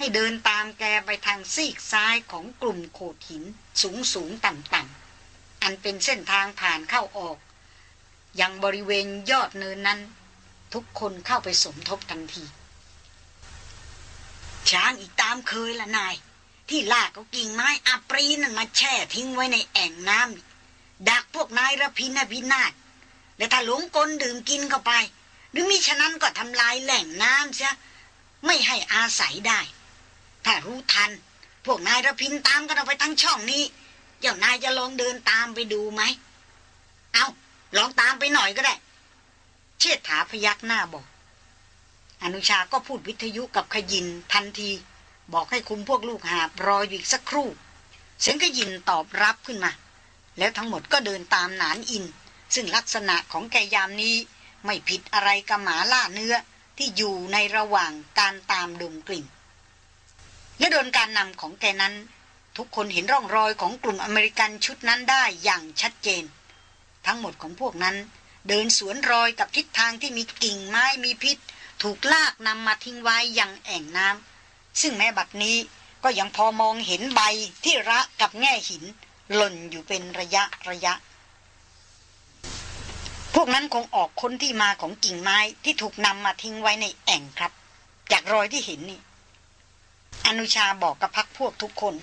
ให้เดินตามแกไปทางซีกซ้ายของกลุ่มโขดหินสูงต่ำๆอันเป็นเส้นทางผ่านเข้าออกยังบริเวณยอดเนินนั้นทุกคนเข้าไปสมทบทันทีช้างอีกตามเคยละนายที่ลากเอากิ่งไม้อัปรีนั่นมาแช่ทิ้งไว้ในแอ่งน้ำดักพวกนายระพินพินาศและถ้าหลงกลดื่มกินเข้าไปหรือมิฉะนั้นก็ทำลายแหล่งน้ำเสียไม่ให้อาศัยได้ถ้ารู้ทันพวกนายระพินตามกันออกไปทั้งช่องนี้เจ้านายจะลองเดินตามไปดูไหมเอาลองตามไปหน่อยก็ได้เชษฐาพยักหน้าบอกอนุชาก็พูดวิทยุกับขยินทันทีบอกให้คุมพวกลูกหาบรออยู่อีกสักครู่เสียงขยินตอบรับขึ้นมาแล้วทั้งหมดก็เดินตามหนานอินซึ่งลักษณะของแกยามนี้ไม่ผิดอะไรกับหมาล่าเนื้อที่อยู่ในระหว่างการตามดมกลิ่นและโดนการนำของแกนั้นทุกคนเห็นร่องรอยของกลุ่มอเมริกันชุดนั้นได้อย่างชัดเจนทั้งหมดของพวกนั้นเดินสวนรอยกับทิศทางที่มีกิ่งไม้มีพิษถูกลากนำมาทิ้งไว้ยังแอ่งน้ำซึ่งแม้บัดนี้ก็ยังพอมองเห็นใบที่ระกับแง่หินหล่นอยู่เป็นระยะพวกนั้นคงออกค้นที่มาของกิ่งไม้ที่ถูกนำมาทิ้งไว้ในแอ่งครับจากรอยที่เห็นนี่อนุชาบอกกับพรรคพวกทุกคน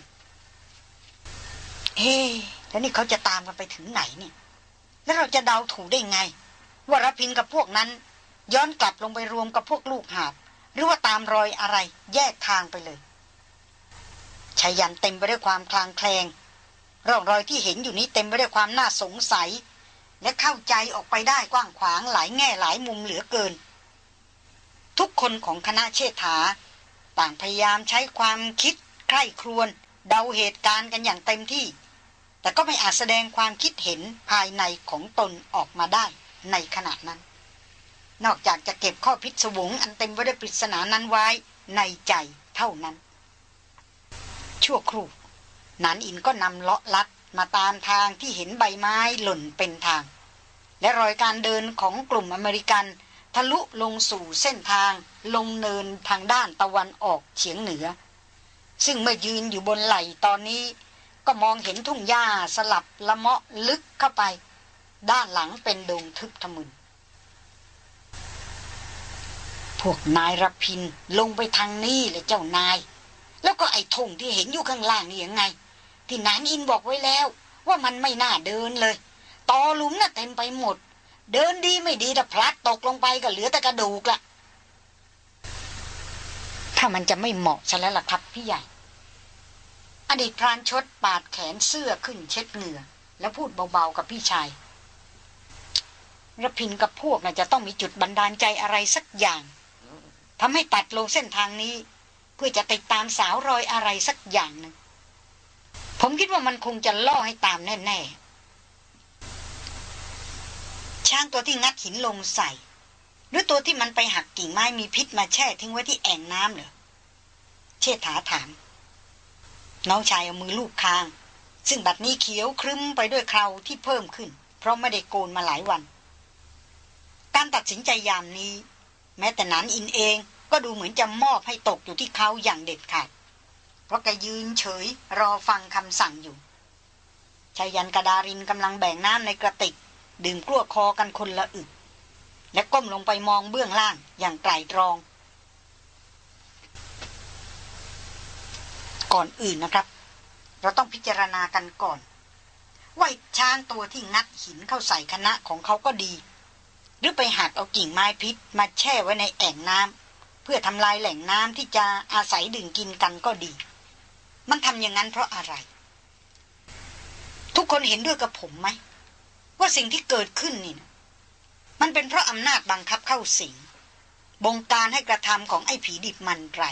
แล้วนี่เขาจะตามกันไปถึงไหนเนี่ยแล้วเราจะเดาถูกได้ไงว่ารพินกับพวกนั้นย้อนกลับลงไปรวมกับพวกลูกหาบหรือว่าตามรอยอะไรแยกทางไปเลยชายันเต็มไปด้วยความคลางแคลงร่องรอยที่เห็นอยู่นี้เต็มไปด้วยความน่าสงสัยและเข้าใจออกไปได้กว้างขวางหลายแง่หลายมุมเหลือเกินทุกคนของคณะเชษฐาต่างพยายามใช้ความคิดใคร่ครวญเดาเหตุการณ์กันอย่างเต็มที่แต่ก็ไม่อาจแสดงความคิดเห็นภายในของตนออกมาได้ในขณะนั้นนอกจากจะเก็บข้อพิศวงอันเต็มไปด้วยปริศนานั้นไว้ในใจเท่านั้นชั่วครู่นานอินก็นำเลาะลัดมาตามทางที่เห็นใบไม้หล่นเป็นทางและรอยการเดินของกลุ่มอเมริกันทะลุลงสู่เส้นทางลงเนินทางด้านตะวันออกเฉียงเหนือซึ่งเมื่อยืนอยู่บนไหล่ตอนนี้ก็มองเห็นทุ่งหญ้าสลับละเมาะลึกเข้าไปด้านหลังเป็นดงทึบทะมึนพวกนายรพินลงไปทางนี้เลยเจ้านายแล้วก็ไอ้ทุ่งที่เห็นอยู่ข้างล่างนี่ยังไงที่นานอินบอกไว้แล้วว่ามันไม่น่าเดินเลยตอหลุมน่ะเต็มไปหมดเดินดีไม่ดีแต่พลัดตกลงไปก็เหลือแต่กระดูกละถ้ามันจะไม่เหมาะซะแล้วล่ะครับพี่ใหญ่อดีตพรานชดปาดแขนเสื้อขึ้นเช็ดเหงื่อแล้วพูดเบาๆกับพี่ชายรพินกับพวกน่ะจะต้องมีจุดบันดาลใจอะไรสักอย่างทำให้ตัดลงเส้นทางนี้เพื่อจะติดตามสาวรอยอะไรสักอย่างนึงผมคิดว่ามันคงจะล่อให้ตามแน่ๆช้างตัวที่งัดหินลงใส่หรือตัวที่มันไปหักกิ่งไม้มีพิษมาแช่ทิ้งไว้ที่แอ่งน้ำเหรอเชษฐาถามน้องชายเอามือลูบคางซึ่งบัดนี้เขียวครึ้มไปด้วยเคราที่เพิ่มขึ้นเพราะไม่ได้โกนมาหลายวันการตัดสินใจยามนี้แม้แต่นานอินเองก็ดูเหมือนจะมอบให้ตกอยู่ที่เขาอย่างเด็ดขาดเพราะแกยืนเฉยรอฟังคำสั่งอยู่ชายันกระดารินกำลังแบ่งน้ำในกระติกดื่มกลั้วคอกันคนละอึกและก้มลงไปมองเบื้องล่างอย่างไตร่ตรองก่อนอื่นนะครับเราต้องพิจารณากันก่อนว่าช้างตัวที่งัดหินเข้าใส่คณะของเขาก็ดีหรือไปหักเอากิ่งไม้พิษมาแช่ไว้ในแอ่งน้ำเพื่อทำลายแหล่งน้ำที่จะอาศัยดื่มกินกันก็ดีมันทำอย่างนั้นเพราะอะไรทุกคนเห็นด้วยกับผมไหมว่าสิ่งที่เกิดขึ้นนี่มันเป็นเพราะอำนาจบังคับเข้าสิงบงการให้กระทำของไอ้ผีดิบมันไร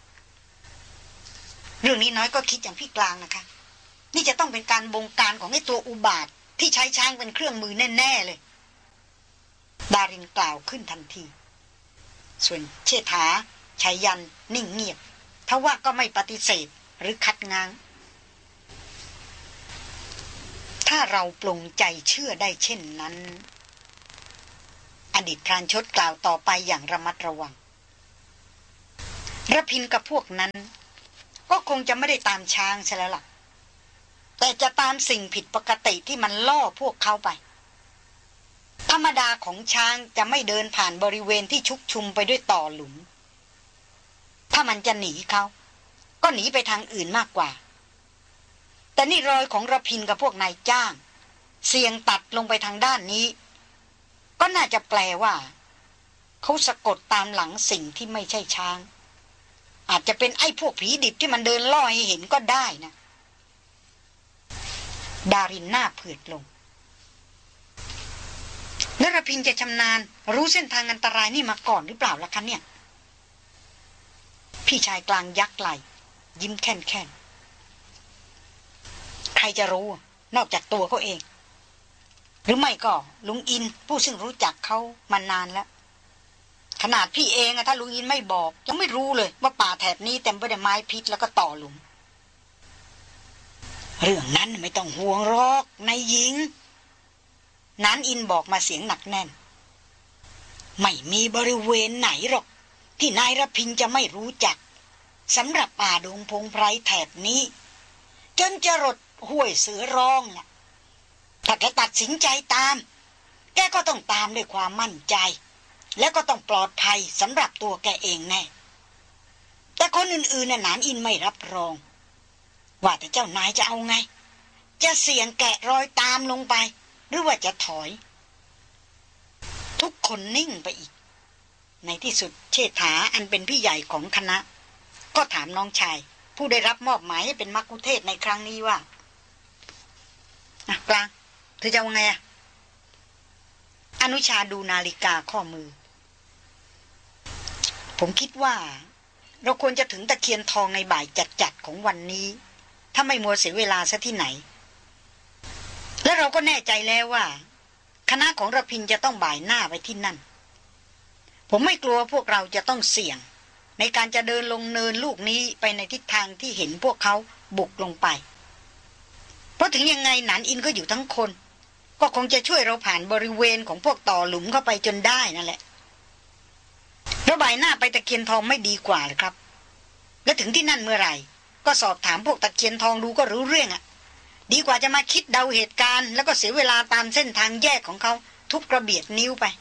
เรื่องนี้น้อยก็คิดอย่างพี่กลางนะคะนี่จะต้องเป็นการบงการของไอ้ตัวอุบาทที่ใช้ช้างเป็นเครื่องมือแน่ๆเลยดารินกล่าวขึ้นทันทีส่วนเชษฐาชัยยันนิ่งเงียบทว่าก็ไม่ปฏิเสธหรือคัดง้างถ้าเราปลงใจเชื่อได้เช่นนั้นอดีตพรานชดกล่าวต่อไปอย่างระมัดระวังระพินกับพวกนั้นก็คงจะไม่ได้ตามช้างใช่แล้วล่ะแต่จะตามสิ่งผิดปกติที่มันล่อพวกเขาไปธรรมดาของช้างจะไม่เดินผ่านบริเวณที่ชุกชุมไปด้วยต่อหลุมถ้ามันจะหนีเขาก็หนีไปทางอื่นมากกว่าแต่นี่รอยของระพินกับพวกนายจ้างเสี่ยงตัดลงไปทางด้านนี้ก็น่าจะแปลว่าเขาสะกดตามหลังสิ่งที่ไม่ใช่ช้างอาจจะเป็นไอ้พวกผีดิบที่มันเดินล่อให้เห็นก็ได้นะดารินหน้าเผือดลงแล้วระพินจะชำนาญรู้เส้นทางอันตรายนี่มาก่อนหรือเปล่าล่ะคะเนี่ยพี่ชายกลางยักไหลยิ้มแค่นใครจะรู้นอกจากตัวเขาเองหรือไม่ก็ลุงอินผู้ซึ่งรู้จักเขามานานแล้วขนาดพี่เองถ้าลุงอินไม่บอกยังไม่รู้เลยว่าป่าแถบนี้เต็มไปด้วยไม้พิษแล้วก็ต่อหลุมเรื่องนั้นไม่ต้องห่วงหรอกนายหญิงนานอินบอกมาเสียงหนักแน่นไม่มีบริเวณไหนหรอกที่นายระพินจะไม่รู้จักสำหรับป่าดงพงไพรแถบนี้จนจะรดห้วยเสือร้องน่ะถ้าแกตัดสินใจตามแกก็ต้องตามด้วยความมั่นใจแล้วก็ต้องปลอดภัยสำหรับตัวแกเองแน่แต่คนอื่นๆน่ะนานอินไม่รับรองว่าแต่เจ้านายจะเอาไงจะเสี่ยงแกะรอยตามลงไปหรือว่าจะถอยทุกคนนิ่งไปอีกในที่สุดเชษฐาอันเป็นพี่ใหญ่ของคณะก็ถามน้องชายผู้ได้รับมอบหมายให้เป็นมัคคุเทศก์ในครั้งนี้ว่ากลางเธอจะเอาไงอนุชาดูนาฬิกาข้อมือผมคิดว่าเราควรจะถึงตะเคียนทองในบ่ายจัดๆของวันนี้ถ้าไม่มัวเสียเวลาซะที่ไหนและเราก็แน่ใจแล้วว่าคณะของระพินจะต้องบ่ายหน้าไปที่นั่นผมไม่กลัวพวกเราจะต้องเสี่ยงในการจะเดินลงเนินลูกนี้ไปในทิศทางที่เห็นพวกเขาบุกลงไปเพราะถึงยังไงหนานอินก็อยู่ทั้งคนก็คงจะช่วยเราผ่านบริเวณของพวกต่อหลุมเข้าไปจนได้นั่นแหละเราบ่ายหน้าไปตะเคียนทองไม่ดีกว่าหรือครับและถึงที่นั่นเมื่อไหร่ก็สอบถามพวกตะเคียนทองดูก็รู้เรื่องดีกว่าจะมาคิดเดาเหตุการณ์แล้วก็เสียเวลาตามเส้นทางแยกของเขาทุบกระเบียดนิ้วไป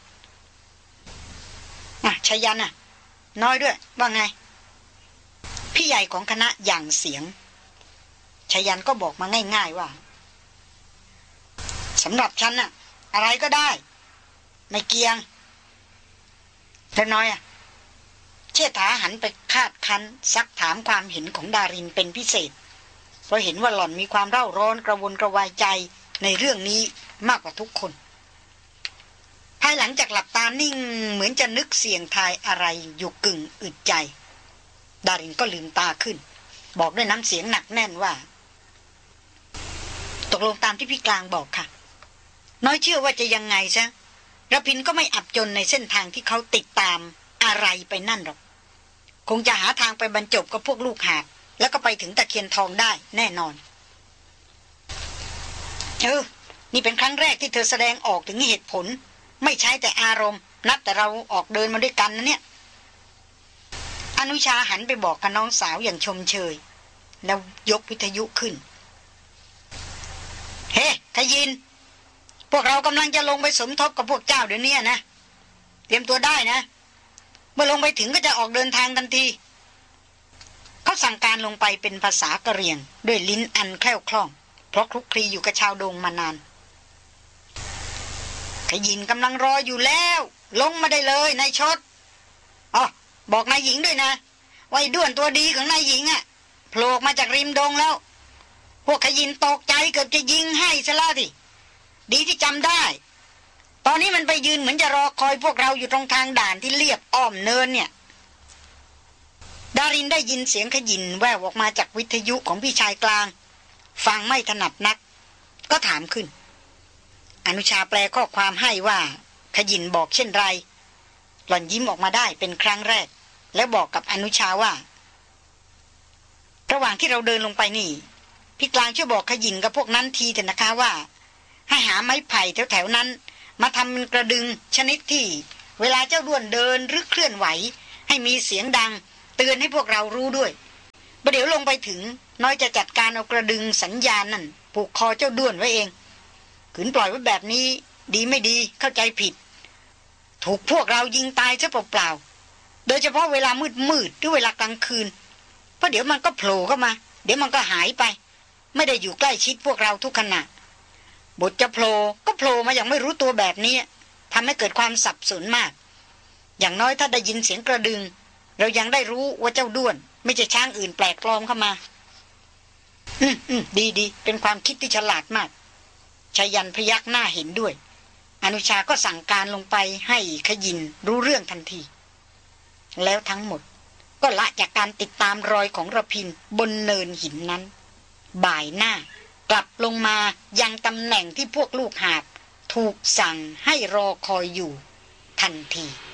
ชยันน้อยด้วยว่าไงพี่ใหญ่ของคณะอย่างเสียงชยันก็บอกมาง่ายๆว่าสำหรับฉันอะไรก็ได้ไม่เกียงแล้วน้อยเชษฐาหันไปคาดคั้นซักถามความเห็นของดารินเป็นพิเศษเพราะเห็นว่าหล่อนมีความเร่าร้อนกระวนกระวายใจในเรื่องนี้มากกว่าทุกคนภายหลังจากหลับตานิ่งเหมือนจะนึกเสี่ยงทายอะไรอยู่กึ่งอึดใจดารินก็ลืมตาขึ้นบอกด้วยน้ำเสียงหนักแน่นว่าตกลงตามที่พี่กลางบอกค่ะน้อยเชื่อว่าจะยังไงซะระพินก็ไม่อับจนในเส้นทางที่เขาติดตามอะไรไปนั่นหรอกคงจะหาทางไปบรรจบกับพวกลูกหาบแล้วก็ไปถึงตะเคียนทองได้แน่นอนนี่เป็นครั้งแรกที่เธอแสดงออกถึงเหตุผลไม่ใช้แต่อารมณ์นับแต่เราออกเดินมาด้วยกันนะเนี่ยอนุชาหันไปบอกกับน้องสาวอย่างชมเชยแล้วยกวิทยุขึ้นเฮ้ขยินพวกเรากำลังจะลงไปสมทบกับพวกเจ้าเดี๋ยวนี้นะเตรียมตัวได้นะเมื่อลงไปถึงก็จะออกเดินทางทันทีเขาสั่งการลงไปเป็นภาษากะเหรี่ยงด้วยลิ้นอันแคล่วคล่องเพราะคลุกคลีอยู่กับชาวดงมานานขยินกำลังรออยู่แล้วลงมาได้เลยนายชดบอกนายหญิงด้วยนะว่าไอ้ด้วนตัวดีของนายหญิงโผล่มาจากริมดงแล้วพวกขยินตกใจเกือบจะยิงให้ซะแล้วดีที่จำได้ตอนนี้มันไปยืนเหมือนจะรอคอยพวกเราอยู่ตรงทางด่านที่เลียบอ้อมเนินเนี่ยดารินได้ยินเสียงขยินแว่วออกมาจากวิทยุของพี่ชายกลางฟังไม่ถนัดนักก็ถามขึ้นอนุชาแปลข้อความให้ว่าขยินบอกเช่นไรหล่อนยิ้มออกมาได้เป็นครั้งแรกแล้วบอกกับอนุชาว่าระหว่างที่เราเดินลงไปนี่พี่กลางช่วยบอกขยินกับพวกนั้นทีเถอะนะคะว่าให้หาไม้ไผ่แถวๆนั้นมาทำกระดึงชนิดที่เวลาเจ้าด้วนเดินหรือเคลื่อนไหวให้มีเสียงดังเตือนให้พวกเรารู้ด้วยประเดี๋ยวลงไปถึงน้อยจะจัดการเอากระดึงสัญญาณนั่นผูกคอเจ้าด้วนไว้เองขืนปล่อยไว้แบบนี้ดีไม่ดีเข้าใจผิดถูกพวกเรายิงตายซะเปล่าๆโดยเฉพาะเวลามืดหรือเวลากลางคืนเพราะเดี๋ยวมันก็โผล่เข้ามาเดี๋ยวมันก็หายไปไม่ได้อยู่ใกล้ชิดพวกเราทุกขณะบทจะโผล่ก็โผล่มาอย่างไม่รู้ตัวแบบนี้ทำให้เกิดความสับสนมากอย่างน้อยถ้าได้ยินเสียงกระดึงเรายังได้รู้ว่าเจ้าด้วนไม่ใช่ช้างอื่นแปลกปลอมเข้ามาดีเป็นความคิดที่ฉลาดมากชายันพยักหน้าเห็นด้วยอนุชาก็สั่งการลงไปให้ขยินรู้เรื่องทันทีแล้วทั้งหมดก็ละจากการติดตามรอยของระพินบนเนินหินนั้นบ่ายหน้ากลับลงมายังตำแหน่งที่พวกลูกหาบถูกสั่งให้รอคอยอยู่ทันที